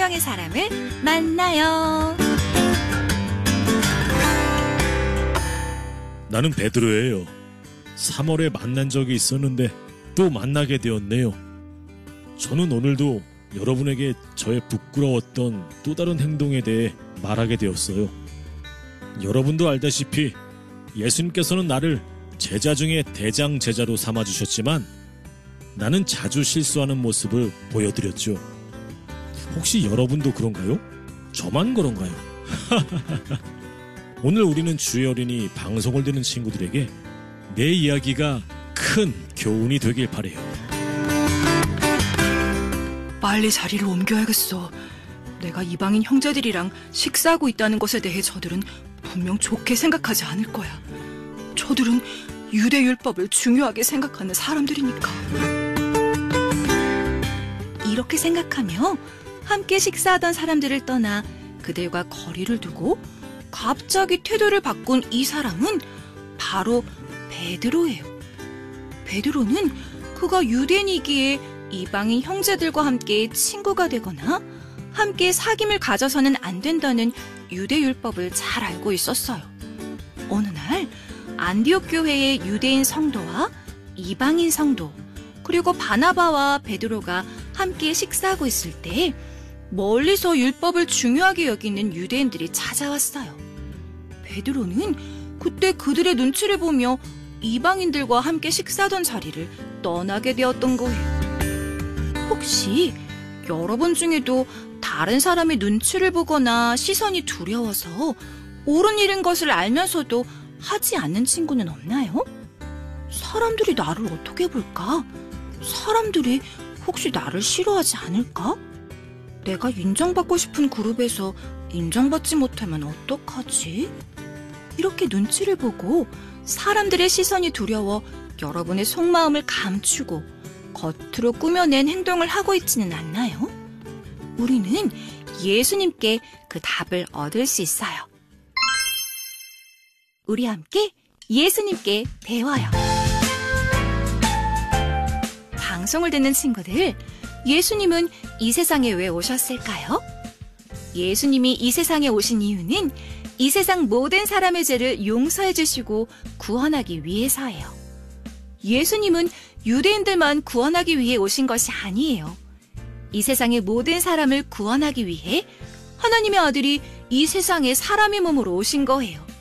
성경의 사람을 만나요. 나는 베드로예요. 3월에 만난 적이 있었는데 또 만나게 되었네요. 저는 오늘도 여러분에게 저의 부끄러웠던 또 다른 행동에 대해 말하게 되었어요. 여러분도 알다시피 예수님께서는 나를 제자 중에 대장 제자로 삼아주셨지만 나는 자주 실수하는 모습을 보여드렸죠. 혹시 여러분도 그런가요? 저만 그런가요? 오늘 우리는 주의 어린이 방송을 듣는 친구들에게 내 이야기가 큰 교훈이 되길 바라요. 빨리 자리를 옮겨야겠어. 내가 이방인 형제들이랑 식사하고 있다는 것에 대해 저들은 분명 좋게 생각하지 않을 거야. 저들은 유대율법을 중요하게 생각하는 사람들이니까. 이렇게 생각하며 함께 식사하던 사람들을 떠나 그들과 거리를 두고 갑자기 태도를 바꾼 이 사람은 바로 베드로예요. 베드로는 그가 유대인이기에 이방인 형제들과 함께 친구가 되거나 함께 사귐을 가져서는 안 된다는 유대율법을 잘 알고 있었어요. 어느 날 안디옥 교회의 유대인 성도와 이방인 성도 그리고 바나바와 베드로가 함께 식사하고 있을 때 멀리서 율법을 중요하게 여기는 유대인들이 찾아왔어요. 베드로는 그때 그들의 눈치를 보며 이방인들과 함께 식사하던 자리를 떠나게 되었던 거예요. 혹시 여러분 중에도 다른 사람의 눈치를 보거나 시선이 두려워서 옳은 일인 것을 알면서도 하지 않는 친구는 없나요? 사람들이 나를 어떻게 볼까? 사람들이 혹시 나를 싫어하지 않을까? 내가 인정받고 싶은 그룹에서 인정받지 못하면 어떡하지? 이렇게 눈치를 보고 사람들의 시선이 두려워 여러분의 속마음을 감추고 겉으로 꾸며낸 행동을 하고 있지는 않나요? 우리는 예수님께 그 답을 얻을 수 있어요. 우리 함께 예수님께 배워요. 방송을 듣는 친구들, 예수님은 이 세상에 왜 오셨을까요? 예수님이 이 세상에 오신 이유는 이 세상 모든 사람의 죄를 용서해 주시고 구원하기 위해서예요. 예수님은 유대인들만 구원하기 위해 오신 것이 아니에요. 이 세상의 모든 사람을 구원하기 위해 하나님의 아들이 이 세상에 사람의 몸으로 오신 거예요.